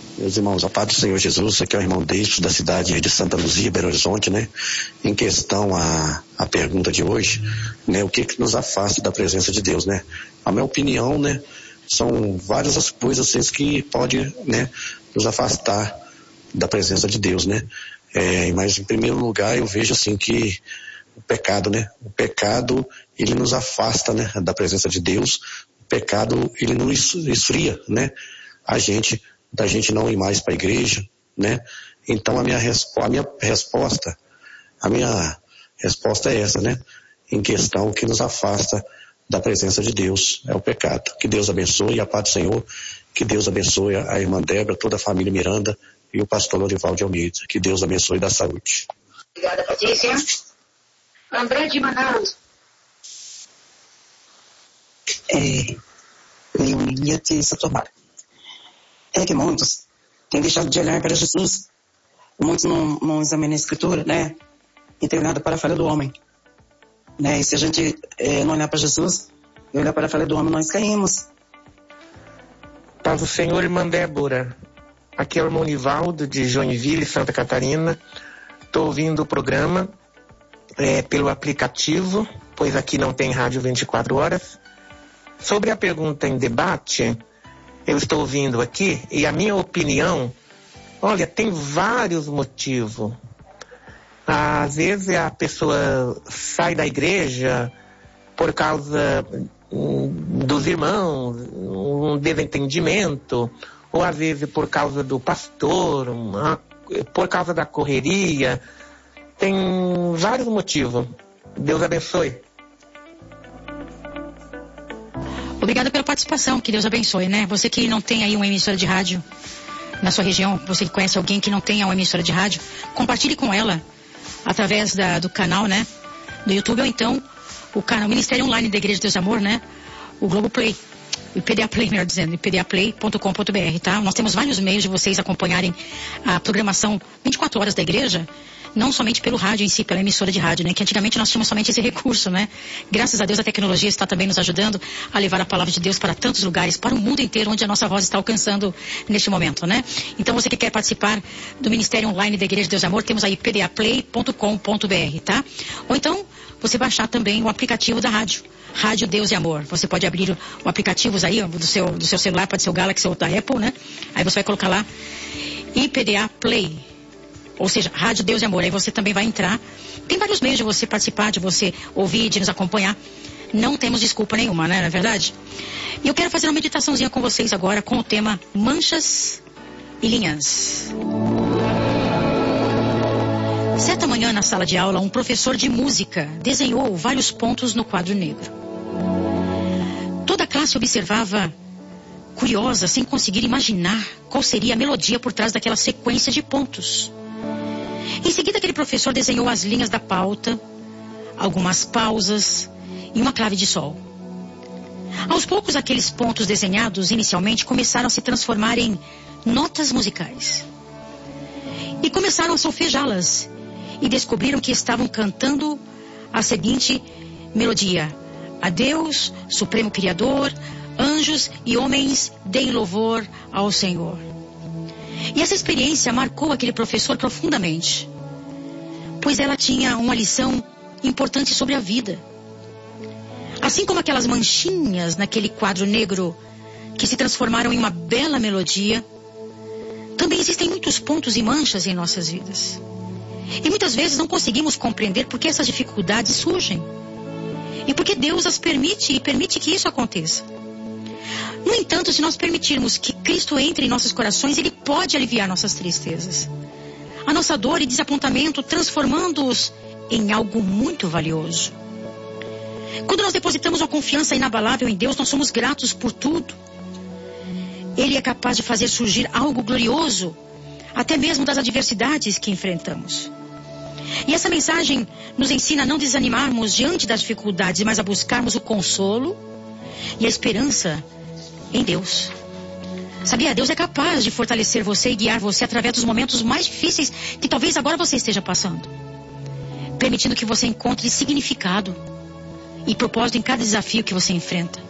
Meus irmãos, a paz do Senhor Jesus, aqui é o irmão Deixo, da cidade de Santa Luzia, Belo Horizonte, né? Em questão a pergunta de hoje, né? O que nos afasta da presença de Deus, né? A minha opinião, né? São várias as coisas assim, que podem, né? Nos afastar da presença de Deus, né? Mas em primeiro lugar eu vejo assim que o pecado, né? O pecado, ele nos afasta, né? Da presença de Deus. O pecado, ele nos esfria, né? Da gente não ir mais para a igreja, né? Então a minha resposta é essa, né? Em questão que nos afasta da presença de Deus, é o pecado. Que Deus abençoe, a paz do Senhor, que Deus abençoe a irmã Débora, toda a família Miranda e o pastor Lorival de Almeida. Que Deus abençoe e dá saúde. Obrigada, Patrícia. André de Manaus. Eu ia ter essa tomada. É que muitos têm deixado de olhar para Jesus. Muitos não examinam a Escritura, né? E tem olhado para a falha do homem. Né? E se a gente não olhar para Jesus e olhar para a falha do homem, nós caímos. Paz do Senhor, irmã Débora. Aqui é o irmão Nivaldo, de Joinville, Santa Catarina. Estou ouvindo o programa pelo aplicativo, pois aqui não tem rádio 24 horas. Sobre a pergunta em debate, eu estou ouvindo aqui, e a minha opinião, olha, tem vários motivos. Às vezes a pessoa sai da igreja por causa dos irmãos, um desentendimento, ou às vezes por causa do pastor, por causa da correria. Tem vários motivos. Deus abençoe. Obrigada pela participação, que Deus abençoe, né? Você que não tem aí uma emissora de rádio na sua região, você que conhece alguém que não tenha uma emissora de rádio, compartilhe com ela através do canal, né? Do YouTube, ou então o canal Ministério Online da Igreja de Deus e Amor, né? O Globoplay, o IPDA Play, melhor dizendo, ipdaplay.com.br, tá? Nós temos vários meios de vocês acompanharem a programação 24 horas da igreja, não somente pelo rádio em si, pela emissora de rádio, né? Que antigamente nós tínhamos somente esse recurso, né? Graças a Deus a tecnologia está também nos ajudando a levar a palavra de Deus para tantos lugares, para o mundo inteiro, onde a nossa voz está alcançando neste momento, né? Então você que quer participar do Ministério Online da Igreja de Deus e Amor, temos aí pdaplay.com.br, tá? Ou então você baixar também o aplicativo da rádio, Rádio Deus e Amor. Você pode abrir o aplicativo aí do seu celular, pode ser o Galaxy ou da Apple, né? Aí você vai colocar lá IPDA Play, ou seja, Rádio Deus e Amor. Aí você também vai entrar. Tem vários meios de você participar, de você ouvir, de nos acompanhar. Não temos desculpa nenhuma, né? Não é verdade? E eu quero fazer uma meditaçãozinha com vocês agora com o tema Manchas e Linhas. Certa manhã na sala de aula, um professor de música desenhou vários pontos no quadro negro. Toda a classe observava, curiosa, sem conseguir imaginar qual seria a melodia por trás daquela sequência de pontos. Em seguida, aquele professor desenhou as linhas da pauta, algumas pausas e uma clave de sol. Aos poucos, aqueles pontos desenhados inicialmente começaram a se transformar em notas musicais. E começaram a solfejá-las. E descobriram que estavam cantando a seguinte melodia: a Deus, Supremo Criador, anjos e homens, deem louvor ao Senhor. E essa experiência marcou aquele professor profundamente, pois ela tinha uma lição importante sobre a vida. Assim como aquelas manchinhas naquele quadro negro que se transformaram em uma bela melodia, também existem muitos pontos e manchas em nossas vidas. E muitas vezes não conseguimos compreender por que essas dificuldades surgem. E por que Deus as permite e permite que isso aconteça. No entanto, se nós permitirmos que Cristo entre em nossos corações, Ele pode aliviar nossas tristezas, a nossa dor e desapontamento, transformando-os em algo muito valioso. Quando nós depositamos uma confiança inabalável em Deus, nós somos gratos por tudo. Ele é capaz de fazer surgir algo glorioso, até mesmo das adversidades que enfrentamos. E essa mensagem nos ensina a não desanimarmos diante das dificuldades, mas a buscarmos o consolo e a esperança em Deus. Sabia? Deus é capaz de fortalecer você e guiar você através dos momentos mais difíceis que talvez agora você esteja passando, permitindo que você encontre significado e propósito em cada desafio que você enfrenta.